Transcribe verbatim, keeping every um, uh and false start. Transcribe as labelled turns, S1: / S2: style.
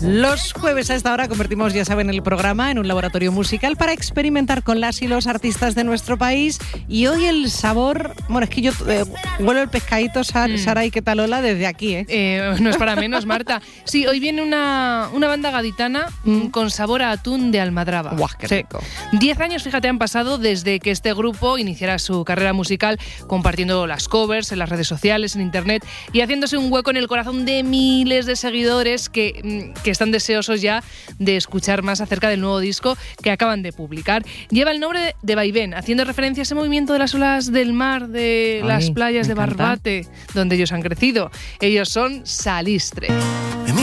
S1: Los jueves a esta hora convertimos, ya saben, el programa en un laboratorio musical para experimentar con las y los artistas de nuestro país. Y hoy el sabor... Bueno, es que yo eh, huelo el pescadito, Sara, mm. Sara y qué tal, Lola, desde aquí, ¿eh?
S2: eh no es para menos, Marta. Sí, hoy viene una, una banda gaditana mm. con sabor a atún de almadraba.
S1: ¡Guau, qué rico!
S2: Sí. Diez años, fíjate, han pasado desde que este grupo iniciara su carrera musical compartiendo las covers en las redes sociales, en internet y haciéndose un hueco en el corazón de miles de seguidores que, que están deseosos ya de escuchar más acerca del nuevo disco que acaban de publicar. Lleva el nombre de Vaivén, haciendo referencia a ese movimiento de las olas del mar, de Ay, las playas de Barbate, donde ellos han crecido. Ellos son Salistre.